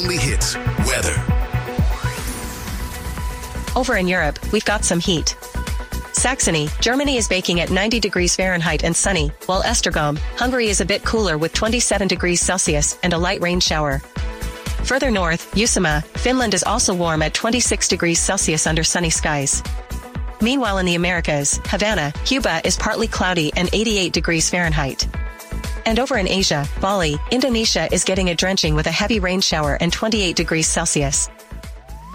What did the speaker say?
only hits, weather. Over in Europe, we've got some heat. Saxony, Germany is baking at 90 degrees Fahrenheit and sunny, while Esztergom, Hungary is a bit cooler with 27 degrees Celsius and a light rain shower. Further north, Uusimaa, Finland is also warm at 26 degrees Celsius under sunny skies. Meanwhile in the Americas, Havana, Cuba is partly cloudy and 88 degrees Fahrenheit. And over in Asia, Bali, Indonesia is getting a drenching with a heavy rain shower and 28 degrees Celsius.